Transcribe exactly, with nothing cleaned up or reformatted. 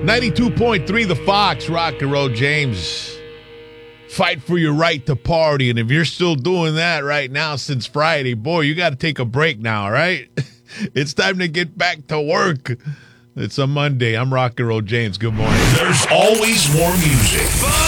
ninety-two point three The Fox, Rock and Roll James. Fight for your right to party. And if you're still doing that right now since Friday, boy, you got to take a break now, all right? It's time to get back to work. It's a Monday. I'm Rock and Roll James. Good morning. There's always more music.